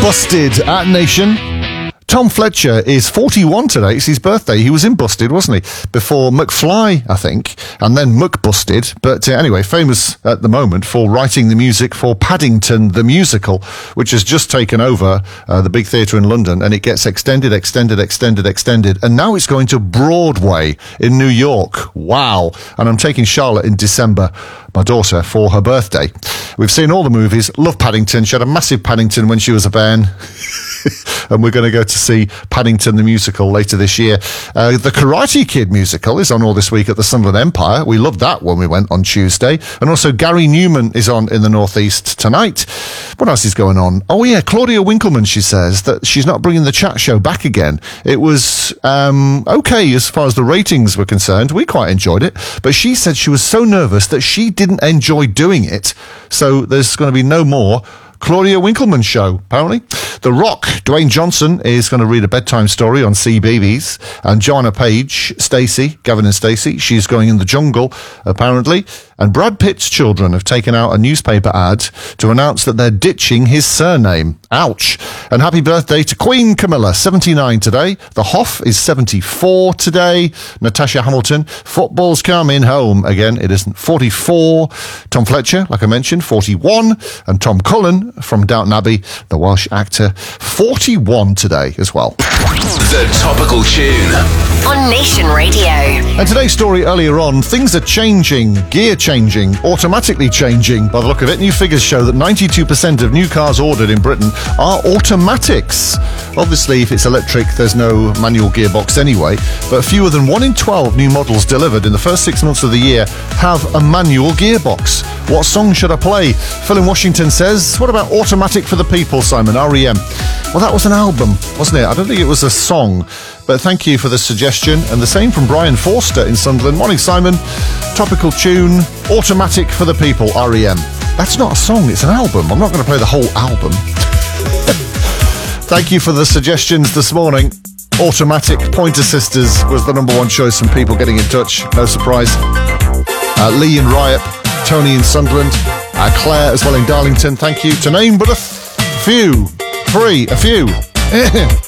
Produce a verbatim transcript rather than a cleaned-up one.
Busted at Nation. Tom Fletcher is forty-one today. It's his birthday. He was in Busted, wasn't he? Before McFly, I think, and then McBusted. But uh, anyway, famous at the moment for writing the music for Paddington the Musical, which has just taken over uh, the big theatre in London, and it gets extended, extended, extended, extended, and now it's going to Broadway in New York. Wow. And I'm taking Charlotte in December, my daughter, for her birthday. We've seen all the movies. Love Paddington. She had a massive Paddington when she was a bairn. And we're going to go to see Paddington the Musical later this year. Uh, the Karate Kid musical is on all this week at the Sunderland Empire. We loved that when we went on Tuesday. And also Gary Newman is on in the Northeast tonight. What else is going on? Oh yeah, Claudia Winkleman, she says that she's not bringing the chat show back again. It was um, okay as far as the ratings were concerned. We quite enjoyed it. But she said she was so nervous that she didn't enjoy doing it. So there's going to be no more Claudia Winkleman show, apparently. The Rock, Dwayne Johnson, is going to read a bedtime story on C B B S. And Joanna Page, Stacey, Gavin and Stacey, she's going in the jungle, apparently. And Brad Pitt's children have taken out a newspaper ad to announce that they're ditching his surname. Ouch. And happy birthday to Queen Camilla, seventy-nine today. The Hoff is seventy-four today. Natasha Hamilton, football's coming home again. It isn't forty-four. Tom Fletcher, like I mentioned, forty-one. And Tom Cullen from Downton Abbey, the Welsh actor, forty-one today as well. The Topical Tune on Nation Radio. And today's story earlier on, things are changing, gear changing, automatically changing by the look of it. New figures show that ninety-two percent of new cars ordered in Britain are automatics. Obviously, if it's electric, there's no manual gearbox anyway, but fewer than one in twelve new models delivered in the first six months of the year have a manual gearbox. What song should I play? Phil in Washington says, what about Automatic for the People, Simon, R E M? Well, that was an album, wasn't it? I don't think it was a song, but thank you for the suggestion. And the same from Brian Forster in Sunderland. Morning, Simon. Topical tune, Automatic for the People, R E M. That's not a song, it's an album. I'm not going to play the whole album. Thank you for the suggestions this morning. Automatic Pointer Sisters was the number one choice from people getting in touch. No surprise. Uh, Lee in Ryop, Tony in Sunderland, uh, Claire as well in Darlington. Thank you. To name but a f- few. Three, a few.